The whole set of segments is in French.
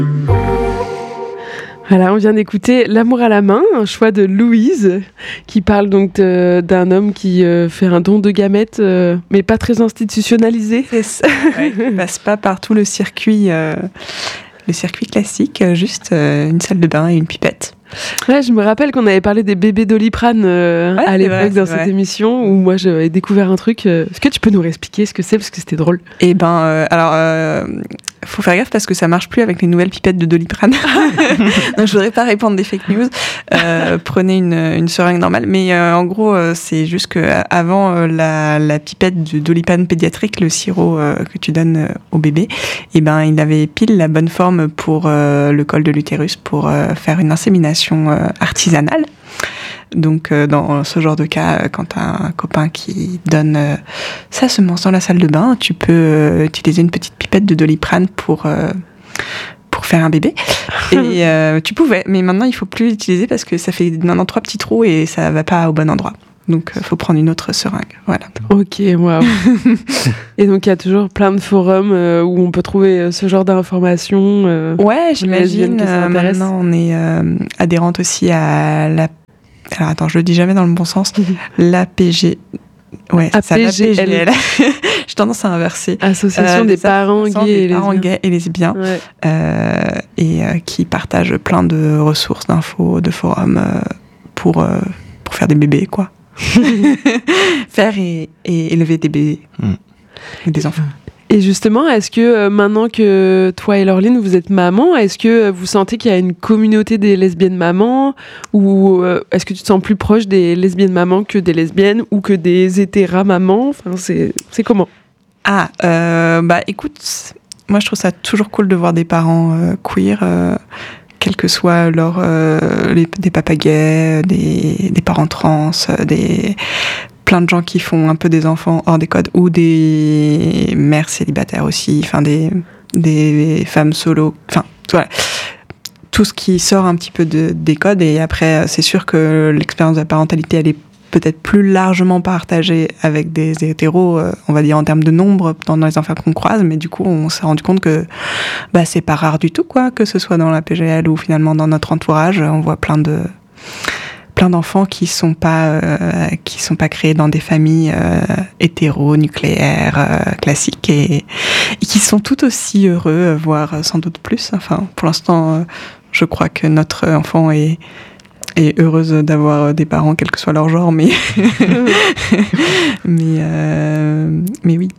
Voilà, on vient d'écouter L'amour à la main, un choix de Louise, qui parle donc d'un homme qui fait un don de gamètes, mais pas très institutionnalisé. C'est ça. Ouais, il passe pas par tout le circuit classique, juste une salle de bain et une pipette. Ouais, je me rappelle qu'on avait parlé des bébés Doliprane à l'époque dans cette émission où moi j'avais découvert un truc. Est-ce que tu peux nous réexpliquer ce que c'est parce que c'était drôle? Eh ben, faut faire gaffe parce que ça marche plus avec les nouvelles pipettes de Doliprane. Donc je voudrais pas répandre des fake news. Prenez une seringue normale, mais en gros c'est juste que avant la pipette de Doliprane pédiatrique, le sirop que tu donnes au bébé, eh ben il avait pile la bonne forme pour le col de l'utérus pour faire une insémination artisanale. Donc dans ce genre de cas, quand tu as un copain qui donne sa semence dans la salle de bain, tu peux utiliser une petite pipette de Doliprane pour faire un bébé. Et tu pouvais, mais maintenant il faut plus l'utiliser parce que ça fait maintenant 3 petits trous et ça va pas au bon endroit. Donc il faut prendre une autre seringue. Voilà. Ok, waouh. Et donc il y a toujours plein de forums où on peut trouver ce genre d'informations. Ouais, j'imagine. Maintenant on est adhérente aussi à la... Alors attends, je le dis jamais dans le bon sens. L'APG... Ouais, APGL. J'ai tendance à inverser. Association des parents gays et lesbiens. Ouais. Et qui partagent plein de ressources, d'infos, de forums pour faire des bébés, quoi. Faire et élever des bébés. Et des enfants. Et justement, est-ce que maintenant que toi et Laureline, vous êtes maman, est-ce que vous sentez qu'il y a une communauté des lesbiennes mamans ou est-ce que tu te sens plus proche des lesbiennes mamans que des lesbiennes ou que des hétéras mamans? Enfin, c'est comment? Écoute, moi je trouve ça toujours cool de voir des parents queer, quel que soit des papas gays, des parents trans, plein de gens qui font un peu des enfants hors des codes ou des mères célibataires aussi, enfin des femmes solo, enfin voilà, tout ce qui sort un petit peu des codes. Et après c'est sûr que l'expérience de la parentalité elle est peut-être plus largement partagée avec des hétéros, on va dire en termes de nombre dans les enfants qu'on croise, mais du coup on s'est rendu compte que c'est pas rare du tout, quoi, que ce soit dans la PGL ou finalement dans notre entourage, on voit plein d'enfants qui sont pas créés dans des familles hétéro nucléaires classiques et qui sont tout aussi heureux, voire sans doute plus. Enfin, pour l'instant, je crois que notre enfant est heureuse d'avoir des parents, quel que soit leur genre, mais mais oui.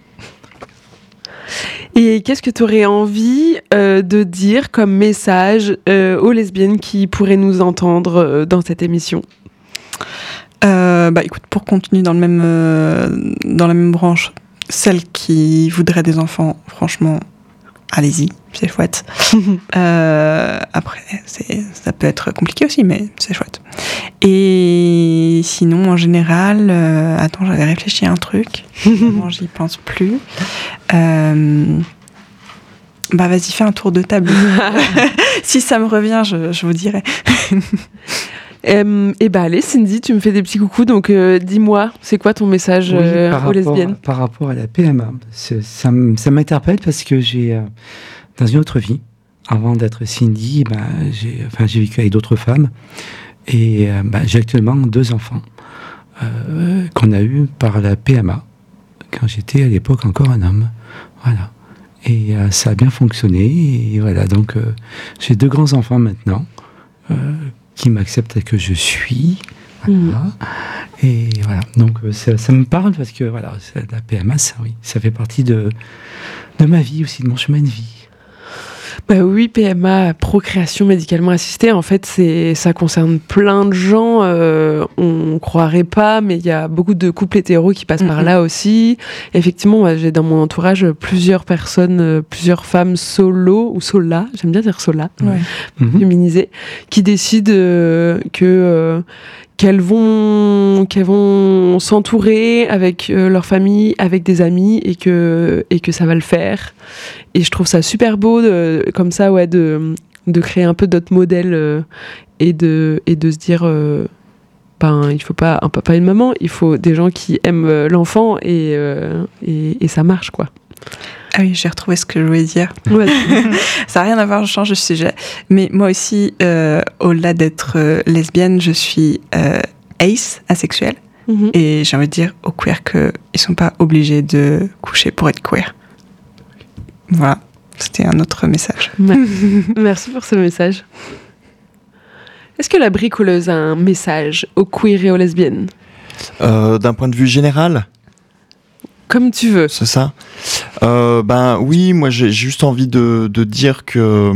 Et qu'est-ce que tu aurais envie de dire comme message aux lesbiennes qui pourraient nous entendre dans cette émission? Écoute, pour continuer dans la même branche, celles qui voudraient des enfants, franchement, allez-y, c'est chouette. Après, ça peut être compliqué aussi, mais c'est chouette. Et sinon, en général, attends, j'avais réfléchi à un truc. Vraiment, j'y pense plus. Vas-y, fais un tour de table. Si ça me revient, je vous dirai. Allez, Cindy, tu me fais des petits coucous, donc dis-moi, c'est quoi ton message aux lesbiennes? Par rapport à la PMA, ça m'interpelle parce que j'ai, dans une autre vie, avant d'être Cindy, j'ai vécu avec d'autres femmes et j'ai actuellement 2 enfants qu'on a eus par la PMA quand j'étais à l'époque encore un homme. Voilà. Et ça a bien fonctionné et voilà, donc j'ai 2 grands enfants maintenant qui m'acceptent tel que je suis. Voilà. Et voilà, donc ça me parle parce que voilà, la PMA, ça fait partie de ma vie aussi, de mon chemin de vie. Oui, PMA, procréation médicalement assistée, en fait, ça concerne plein de gens. On croirait pas, mais il y a beaucoup de couples hétéros qui passent par là aussi. Effectivement, j'ai dans mon entourage plusieurs personnes, plusieurs femmes solo ou sola, j'aime bien dire sola, féminisées, qui décident qu'elles vont s'entourer avec leur famille, avec des amis et que ça va le faire. Et je trouve ça super beau comme ça, ouais, de créer un peu d'autres modèles et de se dire il faut pas un papa et une maman, il faut des gens qui aiment l'enfant et ça marche, quoi. Ah oui, j'ai retrouvé ce que je voulais dire. Ouais. Ça n'a rien à voir, je change de sujet. Mais moi aussi, au-delà d'être lesbienne, je suis asexuelle. Mhm. Et j'ai envie de dire aux queers qu'ils ne sont pas obligés de coucher pour être queer. Voilà, c'était un autre message. Merci pour ce message. Est-ce que la bricoleuse a un message aux queers et aux lesbiennes ? D'un point de vue général, Comme tu veux. c'est ça. Ben oui, moi j'ai juste envie de dire que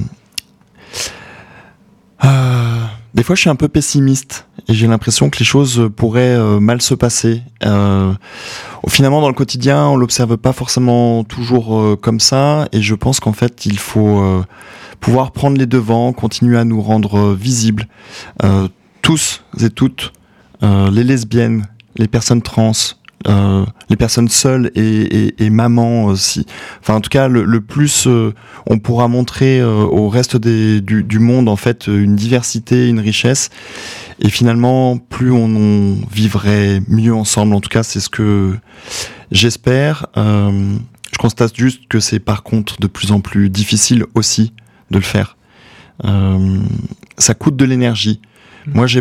des fois je suis un peu pessimiste et j'ai l'impression que les choses pourraient mal se passer. Finalement, dans le quotidien, on l'observe pas forcément toujours comme ça, et je pense qu'en fait, il faut pouvoir prendre les devants, continuer à nous rendre visibles, tous et toutes, les lesbiennes, les personnes trans, les personnes seules et mamans aussi. Enfin, en tout cas, le plus on pourra montrer au reste du monde en fait une diversité, une richesse, et finalement, plus on vivrait mieux ensemble. En tout cas, c'est ce que j'espère. Je constate juste que c'est par contre de plus en plus difficile aussi de le faire. Ça coûte de l'énergie. Moi, j'ai